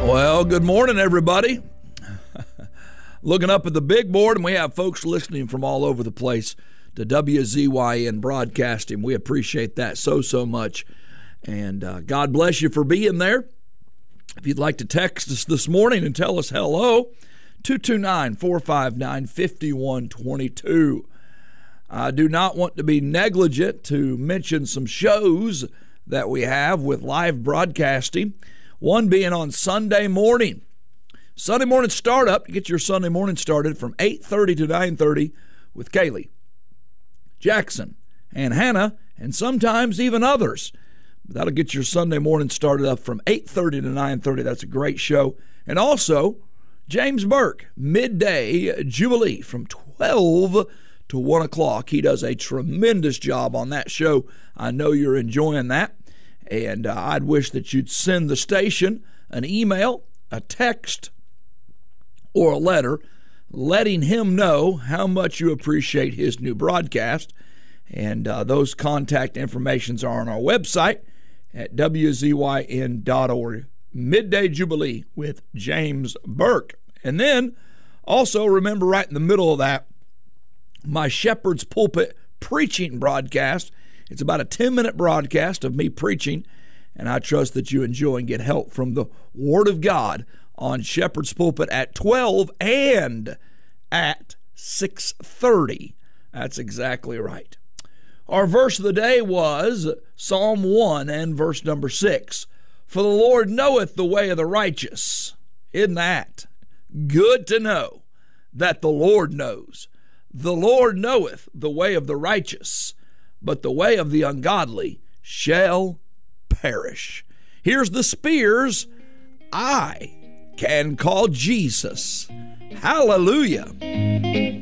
Well, good morning, everybody. Looking up at the big board, and we have folks listening from all over the place to WZYN Broadcasting. We appreciate that so much, and God bless you for being there. If you'd like to text us this morning and tell us hello, 229-459-5122. I do not want to be negligent to mention some shows that we have with live broadcasting, one being on Sunday morning. Sunday morning startup, you get your Sunday morning started from 8:30 to 9:30 with Kaylee, Jackson, and Hannah, and sometimes even others. That'll get your Sunday morning started up from 8:30 to 9:30. That's a great show. And also, James Burke, Midday Jubilee from 12 to 1 o'clock. He does a tremendous job on that show. I know you're enjoying that. And I'd wish that you'd send the station an email, a text, or a letter letting him know how much you appreciate his new broadcast. And those contact informations are on our website at WZYN.org. Midday Jubilee with James Burke. And then also remember, right in the middle of that, my Shepherd's Pulpit preaching broadcast. It's about a 10-minute broadcast of me preaching, and I trust that you enjoy and get help from the Word of God on Shepherd's Pulpit at 12 and at 6:30. That's exactly right. Our verse of the day was Psalm 1 and verse number 6. For the Lord knoweth the way of the righteous. Isn't that good to know that the Lord knows? The Lord knoweth the way of the righteous, but the way of the ungodly shall perish. Here's the Spears. I can call Jesus. Hallelujah.